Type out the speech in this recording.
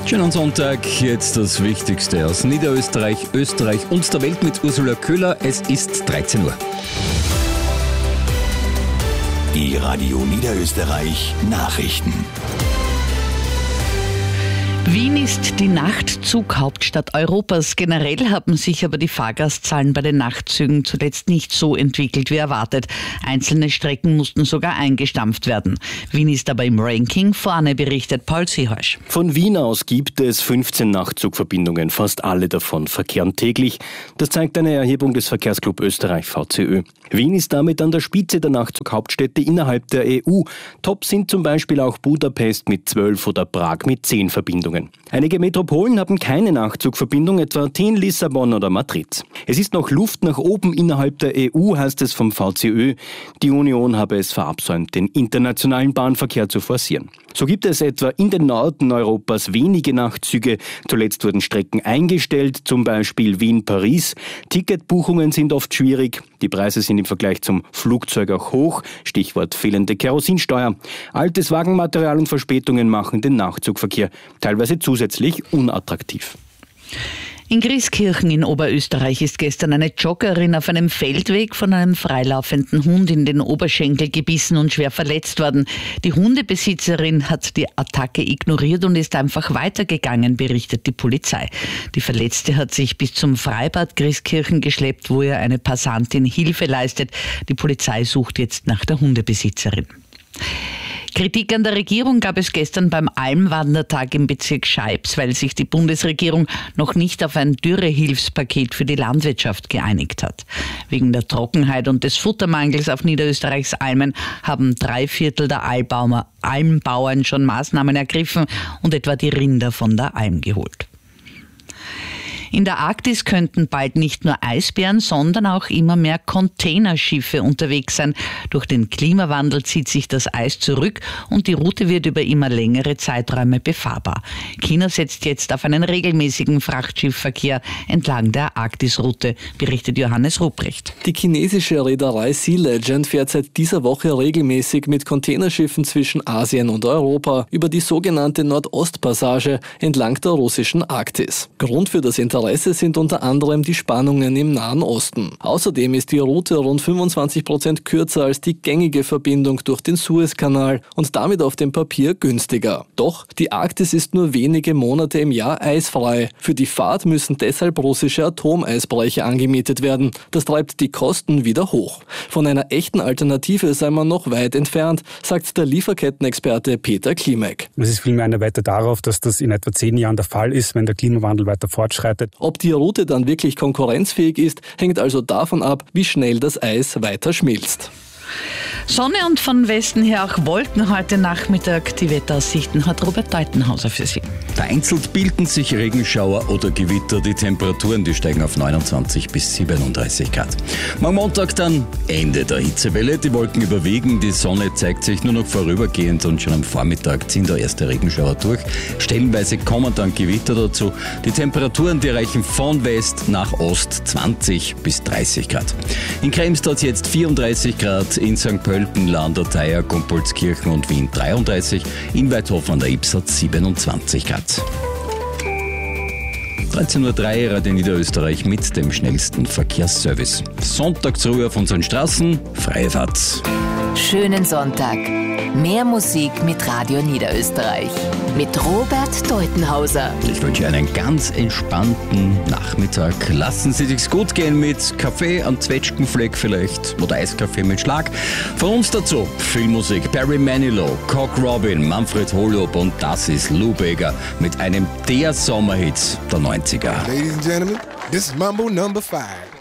Schönen Sonntag, jetzt das Wichtigste aus Niederösterreich, Österreich und der Welt mit Ursula Köhler. Es ist 13 Uhr. Die Radio Niederösterreich Nachrichten. Wien ist die Nachtzughauptstadt Europas. Generell haben sich aber die Fahrgastzahlen bei den Nachtzügen zuletzt nicht so entwickelt wie erwartet. Einzelne Strecken mussten sogar eingestampft werden. Wien ist aber im Ranking vorne, berichtet Paul Seehorsch. Von Wien aus gibt es 15 Nachtzugverbindungen, fast alle davon verkehren täglich. Das zeigt eine Erhebung des Verkehrsclub Österreich VCÖ. Wien ist damit an der Spitze der Nachtzughauptstädte innerhalb der EU. Top sind zum Beispiel auch Budapest mit 12 oder Prag mit 10 Verbindungen. Einige Metropolen haben keine Nachtzugverbindung, etwa Athen, Lissabon oder Madrid. Es ist noch Luft nach oben innerhalb der EU, heißt es vom VCÖ. Die Union habe es verabsäumt, den internationalen Bahnverkehr zu forcieren. So gibt es etwa in den Norden Europas wenige Nachtzüge. Zuletzt wurden Strecken eingestellt, zum Beispiel Wien-Paris. Ticketbuchungen sind oft schwierig. Die Preise sind im Vergleich zum Flugzeug auch hoch. Stichwort fehlende Kerosinsteuer. Altes Wagenmaterial und Verspätungen machen den Nachtzugverkehr teilweise zusätzlich unattraktiv. In Grieskirchen in Oberösterreich ist gestern eine Joggerin auf einem Feldweg von einem freilaufenden Hund in den Oberschenkel gebissen und schwer verletzt worden. Die Hundebesitzerin hat die Attacke ignoriert und ist einfach weitergegangen, berichtet die Polizei. Die Verletzte hat sich bis zum Freibad Grieskirchen geschleppt, wo ihr eine Passantin Hilfe leistet. Die Polizei sucht jetzt nach der Hundebesitzerin. Kritik an der Regierung gab es gestern beim Almwandertag im Bezirk Scheibs, weil sich die Bundesregierung noch nicht auf ein Dürrehilfspaket für die Landwirtschaft geeinigt hat. Wegen der Trockenheit und des Futtermangels auf Niederösterreichs Almen haben 3/4 der Almbauern schon Maßnahmen ergriffen und etwa die Rinder von der Alm geholt. In der Arktis könnten bald nicht nur Eisbären, sondern auch immer mehr Containerschiffe unterwegs sein. Durch den Klimawandel zieht sich das Eis zurück und die Route wird über immer längere Zeiträume befahrbar. China setzt jetzt auf einen regelmäßigen Frachtschiffverkehr entlang der Arktisroute, berichtet Johannes Ruprecht. Die chinesische Reederei Sea Legend fährt seit dieser Woche regelmäßig mit Containerschiffen zwischen Asien und Europa über die sogenannte Nordostpassage entlang der russischen Arktis. Grund für das Interesse sind unter anderem die Spannungen im Nahen Osten. Außerdem ist die Route rund 25% kürzer als die gängige Verbindung durch den Suezkanal und damit auf dem Papier günstiger. Doch die Arktis ist nur wenige Monate im Jahr eisfrei. Für die Fahrt müssen deshalb russische Atomeisbrecher angemietet werden. Das treibt die Kosten wieder hoch. Von einer echten Alternative sei man noch weit entfernt, sagt der Lieferkettenexperte Peter Klimek. Es ist vielmehr eine Wette darauf, dass das in etwa 10 Jahren der Fall ist, wenn der Klimawandel weiter fortschreitet. Ob die Route dann wirklich konkurrenzfähig ist, hängt also davon ab, wie schnell das Eis weiter schmilzt. Sonne und von Westen her auch Wolken heute Nachmittag. Die Wetteraussichten hat Robert Deutenhauser für Sie. Vereinzelt bilden sich Regenschauer oder Gewitter. Die Temperaturen, die steigen auf 29 bis 37 Grad. Morgen Montag dann Ende der Hitzewelle. Die Wolken überwiegen, die Sonne zeigt sich nur noch vorübergehend und schon am Vormittag ziehen da erste Regenschauer durch. Stellenweise kommen dann Gewitter dazu. Die Temperaturen, die reichen von West nach Ost 20 bis 30 Grad. In Krems hat es jetzt 34 Grad, in St. Pölten, Landau-Theier, Gumpoldskirchen und Wien 33, in Weidhofen an der Ybbs 27 Grad. 13.03 Uhr Radio Niederösterreich mit dem schnellsten Verkehrsservice. Sonntag zur Ruhe auf unseren Straßen, freie Fahrt. Schönen Sonntag. Mehr Musik mit Radio Niederösterreich. Mit Robert Deutenhauser. Ich wünsche einen ganz entspannten Nachmittag. Lassen Sie sich's gut gehen mit Kaffee am Zwetschgenfleck vielleicht oder Eiskaffee mit Schlag. Von uns dazu viel Musik. Barry Manilow, Cock Robin, Manfred Holub und das ist Lou Bega mit einem der Sommerhits der 90er. Ladies and gentlemen, this is Mambo number 5.